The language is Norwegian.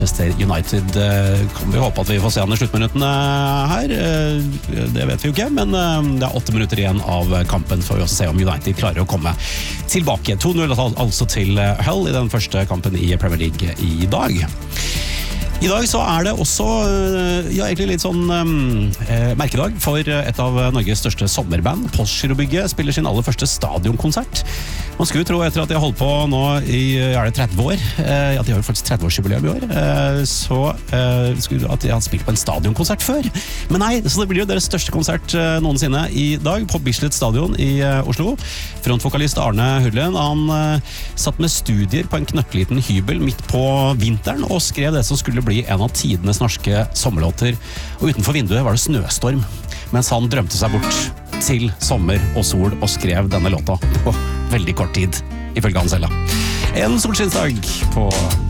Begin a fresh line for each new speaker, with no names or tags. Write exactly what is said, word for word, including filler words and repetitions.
Manchester United. Kan vi håpe at vi får se han i sluttminuttene her? Det vet vi jo ikke, men det er åtte minutter igjen av kampen, for vi også se om United klarer å komme tilbake. to null altså til Hull i den første kampen i Premier League i dag. I dag så er det også ja, egentlig litt sånn eh, merkedag for et av Norges største sommerband. Postgirobygget spiller sin aller første stadionkonsert. Man skulle tro etter at de har holdt på nå i er det tretti år, eh, ja, de har jo faktisk tretti-årsjubileum i år, eh, så eh, skulle at de har spilt på en stadionkonsert før. Men nei, så det blir jo deres største konsert eh, noensinne i dag på Bislett Stadion i eh, Oslo. Frontvokalist Arne Hurlen, han eh, satt med studier på en knøttliten hybel midt på vinteren og skrev det som skulle bli en av tidenes norske sommerlåter, og utenfor vinduet var det snøstorm, mens han drømte seg bort til sommer og sol og skrev denne låta på veldig kort tid, ifølge han selv. En solskinnsdag på